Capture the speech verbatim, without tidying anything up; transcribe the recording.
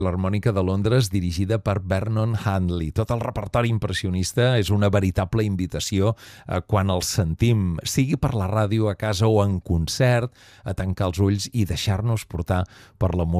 L'Harmònica de Londres, dirigida per Vernon Handley. Tot el repertori impressionista és una veritable invitació a quan el sentim, sigui per la ràdio, a casa o en concert, a tancar els ulls i deixar-nos portar per la música